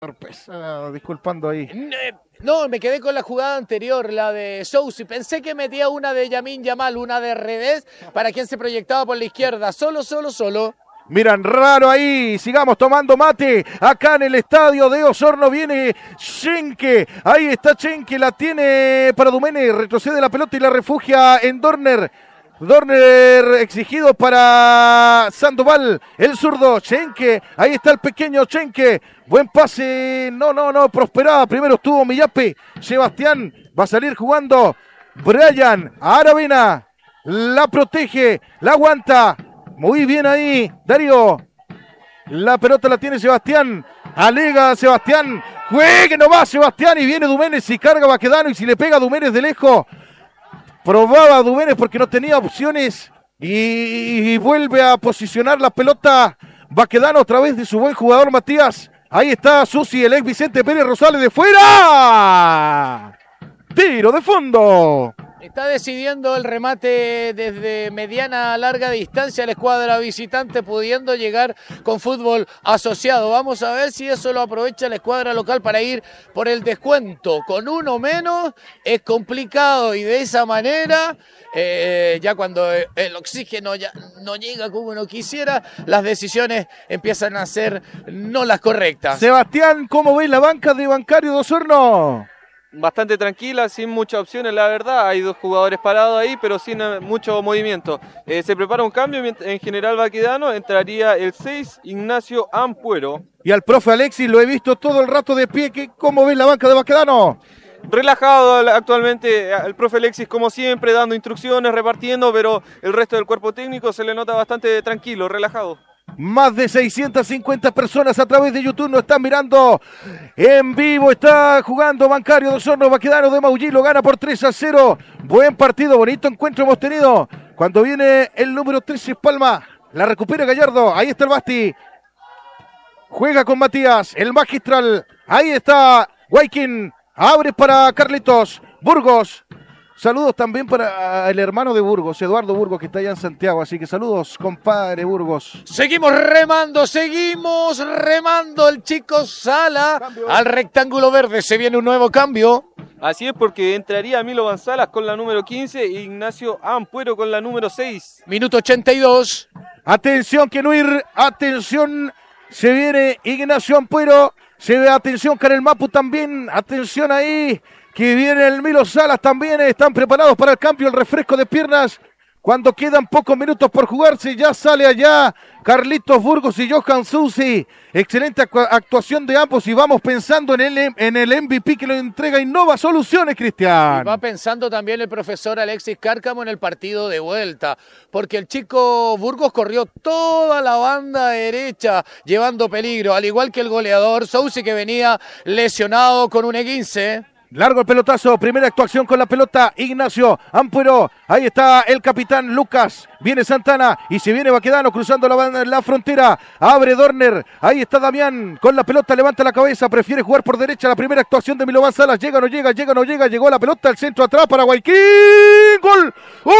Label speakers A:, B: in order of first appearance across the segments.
A: Sorpresa, disculpando ahí.
B: No, me quedé con la jugada anterior, la de Sousi. Pensé que metía una de Yamin Yamal, una de revés, para quien se proyectaba por la izquierda. Solo.
A: Miran raro ahí, sigamos tomando mate. Acá en el estadio de Osorno viene Schenke. Ahí está Schenke, la tiene para Dumene. Retrocede la pelota y la refugia en Dorner. Dorner exigido para Sandoval, el zurdo, Schenke, ahí está el pequeño Schenke, buen pase, no, prosperaba, primero estuvo Millape, Sebastián va a salir jugando, Brian Aravena, la protege, la aguanta, muy bien ahí, Darío, la pelota la tiene Sebastián, alega Sebastián, juegue nomás Sebastián y viene Dumenes y carga Baquedano y si le pega a Dumenes de lejos, probaba Dumenes porque no tenía opciones y vuelve a posicionar la pelota Baquedano a través de su buen jugador Matías. Ahí está Susi, el ex Vicente Pérez Rosales de fuera. Tiro de fondo.
B: Está decidiendo el remate desde mediana a larga distancia la escuadra visitante, pudiendo llegar con fútbol asociado. Vamos a ver si eso lo aprovecha la escuadra local para ir por el descuento. Con uno menos es complicado y de esa manera, ya cuando el oxígeno ya no llega como uno quisiera, las decisiones empiezan a ser no las correctas.
A: Sebastián, ¿cómo ves la banca de Bancario de Osorno?
C: Bastante tranquila, sin muchas opciones, la verdad. Hay dos jugadores parados ahí, pero sin mucho movimiento. Se prepara un cambio en general Baquedano. Entraría el 6, Ignacio Ampuero.
A: Y al profe Alexis lo he visto todo el rato de pie. ¿Cómo ves la banca de Baquedano?
C: Relajado actualmente el profe Alexis, como siempre, dando instrucciones, repartiendo, pero el resto del cuerpo técnico se le nota bastante tranquilo, relajado.
A: Más de 650 personas a través de YouTube nos están mirando en vivo. Está jugando Bancario de Osorno, Baquedano de Maulí, lo gana por 3-0. Buen partido, bonito encuentro hemos tenido. Cuando viene el número 13 Palma, la recupera Gallardo. Ahí está el Basti. Juega con Matías, el magistral. Ahí está Guayquín. Abre para Carlitos. Burgos. Saludos también para el hermano de Burgos, Eduardo Burgos, que está allá en Santiago. Así que saludos, compadre Burgos.
B: Seguimos remando el chico Sala cambio. Al rectángulo verde. Se viene un nuevo cambio.
C: Así es, porque entraría Milo González con la número 15 e Ignacio Ampuero con la número 6.
B: Minuto 82.
A: Atención, Kenuir, atención. Se viene Ignacio Ampuero. Se ve, atención, Karel Mapu también. Atención ahí. Que viene el Milo Salas también, están preparados para el cambio, el refresco de piernas, cuando quedan pocos minutos por jugarse, ya sale allá Carlitos Burgos y Johan Susi, excelente actuación de ambos y vamos pensando en el MVP que lo entrega Innova Soluciones, Cristian.
B: Y va pensando también el profesor Alexis Cárcamo en el partido de vuelta, porque el chico Burgos corrió toda la banda derecha llevando peligro, al igual que el goleador Susi que venía lesionado con un esguince.
A: Largo el pelotazo, primera actuación con la pelota, Ignacio Ampuero, ahí está el capitán Lucas, viene Santana y se viene Baquedano cruzando la frontera, abre Dorner, ahí está Damián con la pelota, levanta la cabeza, prefiere jugar por derecha, la primera actuación de Milovan Salas, llega o no llega, llegó la pelota, al centro atrás para Guayquín, gol,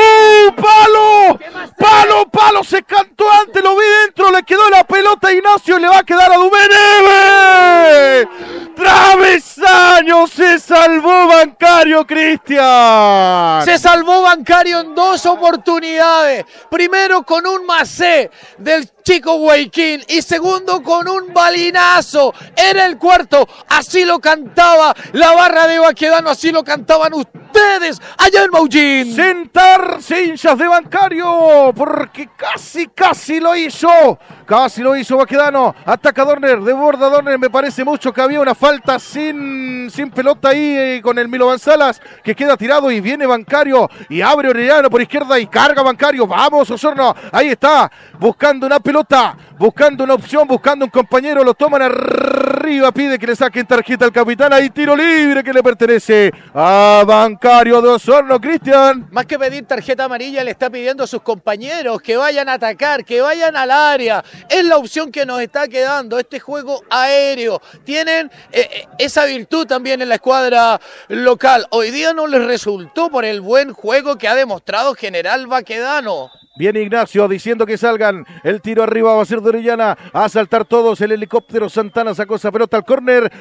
A: ¡palo! Se cantó antes, lo vi dentro, le quedó la pelota a Ignacio y le va a quedar a Dumeneve, travesaño, se salvó Bancario, Cristian.
B: Se salvó Bancario en dos oportunidades. Primero con un macé del chico Guayquín y segundo con un balinazo. Era el cuarto. Así lo cantaba la barra de Baquedano, así lo cantaban ustedes allá en Maullín.
A: Sentarse, hinchas de Bancario, porque casi lo hizo. Casi lo hizo Baquedano. Ataca Dorner, desborda Dorner. Me parece mucho que había una falta sin pelota ahí con el Milo González, que queda tirado y viene Bancario y abre Orellano por izquierda y carga Bancario. Vamos, Osorno. Ahí está, buscando una pelota, buscando una opción, buscando un compañero. Lo toman arriba, pide que le saquen tarjeta al capitán. Ahí tiro libre que le pertenece a Bancario de Osorno, Cristian.
B: Más que pedir tarjeta amarilla, le está pidiendo a sus compañeros que vayan a atacar, que vayan al área. Es la opción que nos está quedando, este juego aéreo. Tienen esa virtud también en la escuadra local. Hoy día no les resultó por el buen juego que ha demostrado General Baquedano.
A: Viene Ignacio diciendo que salgan. El tiro arriba va a ser de Orellana. A saltar todos. El helicóptero Santana sacó esa pelota al córner.